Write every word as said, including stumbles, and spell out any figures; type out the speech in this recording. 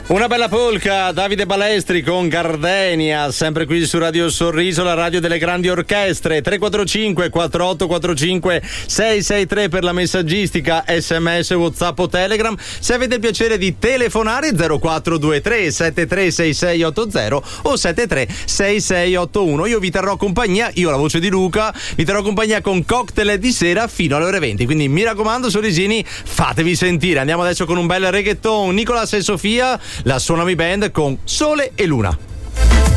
Una bella polka, Davide Balestri con Gardenia, sempre qui su Radio Sorriso, la radio delle grandi orchestre. Tre quattro cinque quattro otto quattro cinque sei sei tre per la messaggistica, sms, whatsapp o telegram. Se avete il piacere di telefonare, zero quattro due tre sette tre sei sei otto zero o sette tre sei sei otto uno. Io vi terrò compagnia, io la voce di Luca, vi terrò compagnia con cocktail di sera fino alle ore venti, quindi mi raccomando sorrisini, fatevi sentire. Andiamo adesso con un bel reggaeton, Nicolas e Sofia, la Suonami Band con Sole e Luna.